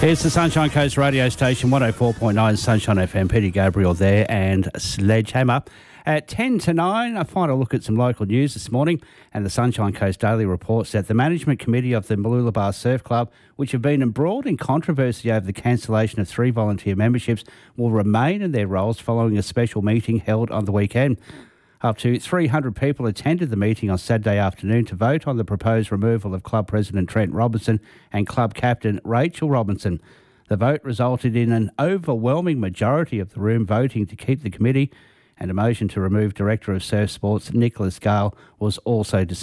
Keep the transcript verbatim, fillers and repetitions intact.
It's the Sunshine Coast radio station, one oh four point nine Sunshine F M. Peter Gabriel there and Sledgehammer. At ten to nine, a final look at some local news this morning, and the Sunshine Coast Daily reports that the management committee of the Mooloolaba Surf Club, which have been embroiled in controversy over the cancellation of three volunteer memberships, will remain in their roles following a special meeting held on the weekend. Up to three hundred people attended the meeting on Saturday afternoon to vote on the proposed removal of club president Trent Robinson and club captain Rachel Robinson. The vote resulted in an overwhelming majority of the room voting to keep the committee, and a motion to remove Director of Surf Sports Nicholas Gale was also decided.